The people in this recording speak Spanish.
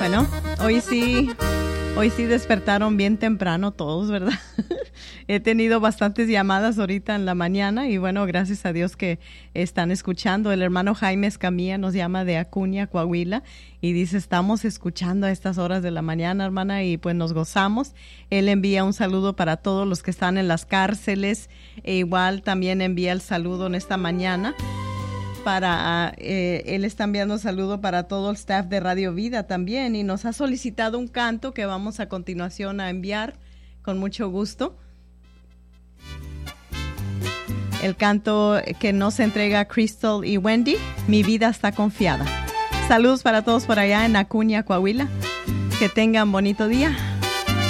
Bueno, hoy sí despertaron bien temprano todos, ¿verdad? He tenido bastantes llamadas ahorita en la mañana y bueno, gracias a Dios que están escuchando. El hermano Jaime Escamilla nos llama de Acuña, Coahuila, y dice, estamos escuchando a estas horas de la mañana, hermana, y pues nos gozamos. Él envía un saludo para todos los que están en las cárceles, e igual también envía el saludo en esta mañana. Él está enviando un saludo para todo el staff de Radio Vida también, y nos ha solicitado un canto que vamos a continuación a enviar con mucho gusto. El canto que nos entrega Crystal y Wendy, Mi vida está confiada. Saludos para todos por allá en Acuña, Coahuila. Que tengan bonito día.